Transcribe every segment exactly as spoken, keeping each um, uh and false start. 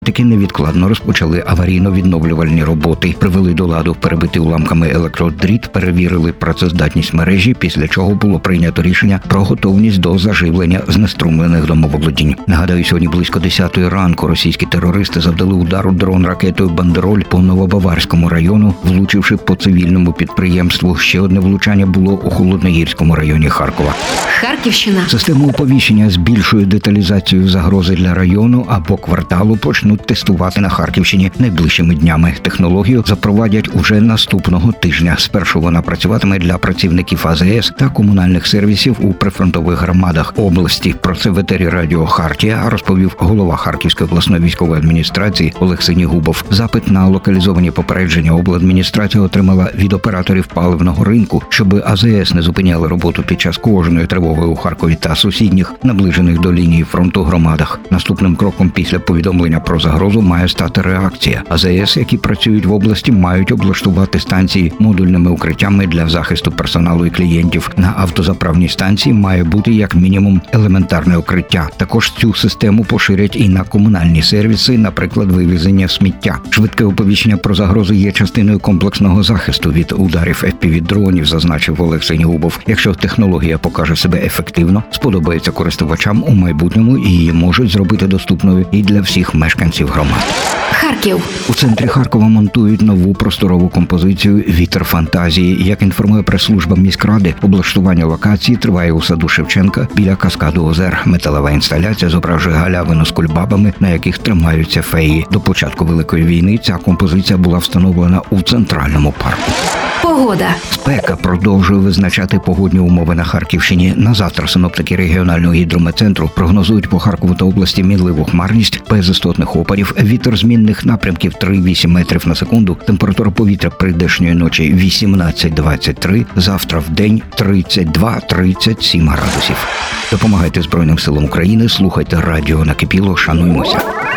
Таки невідкладно розпочали аварійно-відновлювальні роботи, привели до ладу перебитий уламками електродріт, перевірили працездатність мережі, після чого було прийнято рішення про готовність до заживлення знеструмлених домоволодінь. Нагадаю, сьогодні близько десятої ранку російські терористи завдали удару дрон-ракетою «Бандероль» по Новобаварському району, влучивши по цивільному підприємству. Ще одне влучання було у Холодногірському районі Харкова. Харківщина. Систему оповіщення з більшою деталізацією загрози для району або кварталу почнуть тестувати на Харківщині найближчими днями. Технологію запровадять уже наступного тижня. Спершу вона працюватиме для працівників А З С та комунальних сервісів у прифронтових громадах області. Про це в етері радіо «Хартія» розповів голова Харківської обласної військової адміністрації Олег Синігубов. Запит на локалізовані попередження обладміністрація отримала від операторів паливного ринку, щоб А З С не зупиняли роботу під час кожної тривоги у Харкові та сусідніх, наближених до лінії фронту громадах. Наступним кроком після повідомлення про загрозу має стати реакція. А З С, які працюють в області, мають облаштувати станції модульними укриттями для захисту персоналу і клієнтів. На автозаправній станції має бути як мінімум елементарне укриття. Також цю систему поширять і на комунальні сервіси, наприклад, вивезення сміття. Швидке оповіщення про загрози є частиною комплексного захисту від ударів еф пі ві-дронів, зазначив Олег Синігубов. Якщо технологія покаже себе ефективно, сподобається користувачам у майбутньому і її можуть зробити доступною і для всіх мешканців громад. Харків. У центрі Харкова монтують нову просторову композицію «Вітер фантазії». Як інформує прес-служба міськради, облаштування локації триває у саду Шевченка біля каскаду озер. Металева інсталяція зображує галявину з кульбабами, на яких тримаються феї. До початку Великої війни ця композиція була встановлена у центральному парку. Погода. Спека продовжує визначати погодні умови на Харківщині. На завтра синоптики регіонального гідрометцентру прогнозують по Харкову та області мінливу хмарність, без істотних опадів, вітер змінних напрямків три-вісім метрів на секунду, температура повітря прийдешньої ночі вісімнадцять-двадцять три, завтра в день тридцять два-тридцять сім градусів. Допомагайте Збройним силам України, слухайте радіо «Накипіло», шануймося.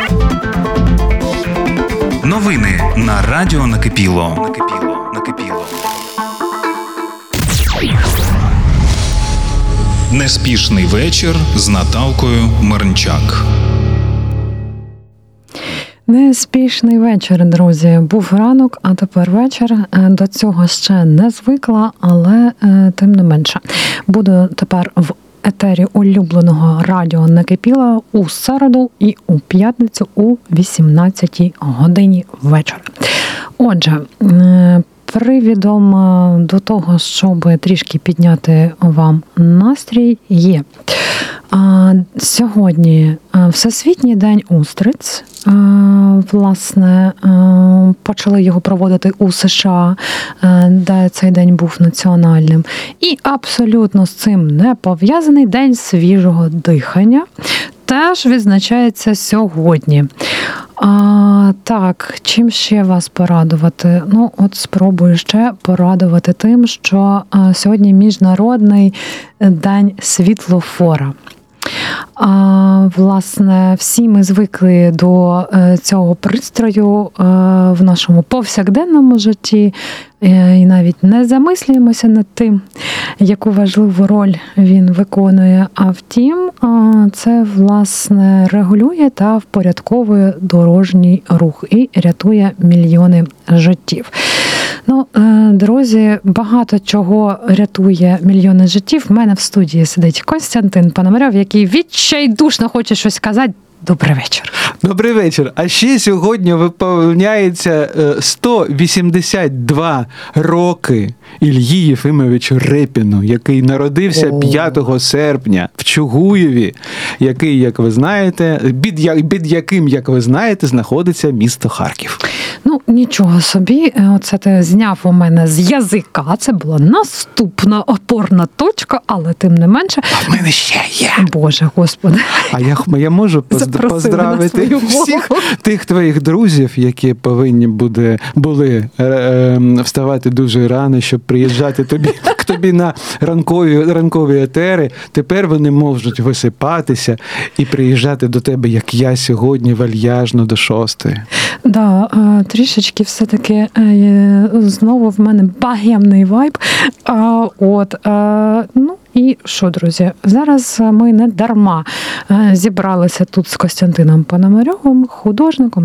Новини на радіо «Накипіло». Накипіло. Накипіло. Неспішний вечір з Наталкою Мирнчак. Неспішний вечір, друзі. Був ранок, а тепер вечір. До цього ще не звикла, але тим не менше. Буду тепер в етері улюбленого радіо «Накипіло» у середу і у п'ятницю у вісімнадцятій годині вечора. Отже, привідом до того, щоб трішки підняти вам настрій, є. Сьогодні Всесвітній день устриць. Власне, почали його проводити у США, де цей день був національним. І абсолютно з цим не пов'язаний День свіжого дихання. Теж відзначається сьогодні. А, так, чим ще вас порадувати? Ну, от спробую ще порадувати тим, що а, сьогодні Міжнародний день світлофора. А, власне, всі ми звикли до е, цього пристрою е, в нашому повсякденному житті е, і навіть не замислюємося над тим, яку важливу роль він виконує. А втім, е, це, власне, регулює та впорядковує дорожній рух і рятує мільйони життів. Ну, друзі, багато чого рятує мільйони життів. В мене в студії сидить Костянтин Пономарьов, який відчайдушно хоче щось сказати. Добрий вечір. Добрий вечір. А ще сьогодні виповняється сто вісімдесят два роки Ільї Єфимовичу Рєпіну, який народився п'ятого серпня в Чугуєві, який, як ви знаєте, під, під яким, як ви знаєте, знаходиться місто Харків. Ну, нічого собі, оце ти зняв у мене з язика, це була наступна опорна точка, але тим не менше... А в мене ще є. Боже, Господи. А я, я можу поздравити поздравити всіх тих твоїх друзів, які повинні буде, були е, е, вставати дуже рано, щоб приїжджати тобі, к тобі на ранкові, ранкові етери. Тепер вони можуть висипатися і приїжджати до тебе, як я сьогодні, вальяжно до шостої. Да, трішечки все-таки знову в мене багемний вайб. От, ну, І що, друзі, зараз ми не дарма зібралися тут з Костянтином Пономарьовим, художником,